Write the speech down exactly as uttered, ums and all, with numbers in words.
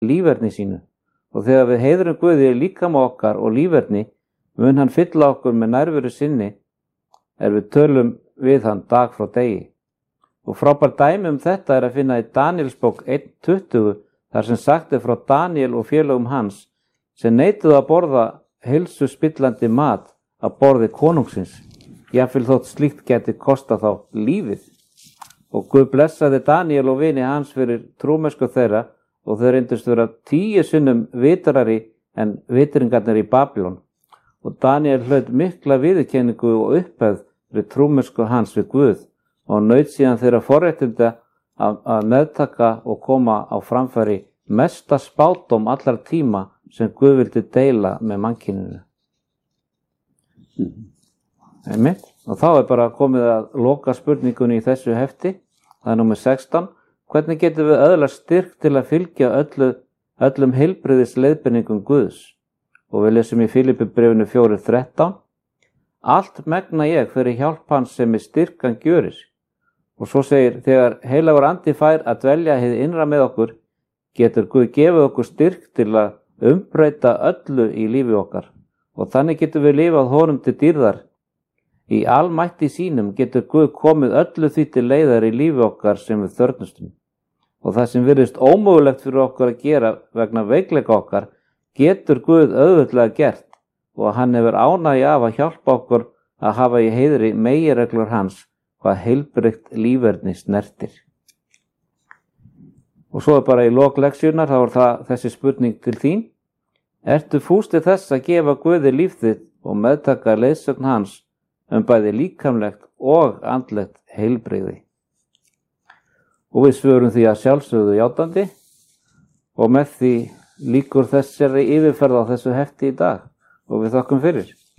líferni sínu. Og þegar við heiðrum Guði í líkama okkar og líferni, mun hann fylla okkur með nærveru sinni er við tölum við hann dag frá degi. Og frábær dæmi um þetta er að finna í Daníelsbók eitt tuttugu, þar sem sagt er frá Daníel og félögum hans, sem neituðu að borða heilsu spillandi mat að borði konungsins, jafnvel þótt slíkt geti kosta þá lífið. Og Guð blessaði Daníel og vini hans fyrir trúmennsku þeirra, og þeir reyndust vera tíu sinnum vitarari en vitringarnir í Babylon. Og Daníel hlaut mikla viðurkenningu og upphefð fyrir trúmennsku hans við Guð, og naut síðan þeirra forréttinda að, að meðtaka og koma á framfæri mesta spádóm allar tíma sem Guð vildi deila með mannkyninu. Einmitt. Og þá er bara komið að loka spurningunni í þessu hefti. Það er númer sextán. Hvernig getum við öðlast styrk til að fylgja öllu, öllum heilbrigðis leiðbeiningum Guðs? Og við lesum í Filippibréfinu fjögur þrettán. Allt megna ég fyrir hjálp hans sem í styrkan gjörir. Og svo segir, þegar heilagur andi fær að dvelja hið innra með okkur, getur Guð gefið okkur styrk til að umbreyta öllu í lífi okkar. Og þannig getum við lifað honum til dýrðar. Í almætti sínum getur Guð komið öllu því til leiðar í lífi okkar sem við þörfnustum. Og það sem virðist ómögulegt fyrir okkur að gera vegna veikleika okkar, getur Guð auðveldlega gert, og hann hefur ánægju af að hjálpa okkur að hafa í heiðri meginreglur hans, hvað heilbrigt líferni snertir. Og svo er bara í lok leksíunnar, þá er það þessi spurning til þín. Ertu fús til þess að gefa Guði líf þitt og meðtaka leiðsögn hans um bæði líkamlegt og andlegt heilbrigði? Og við svörum því að sjálfsögðu játandi, og með því lýkur þessari yfirferð á þessu hefti í dag, og við þökkum fyrir.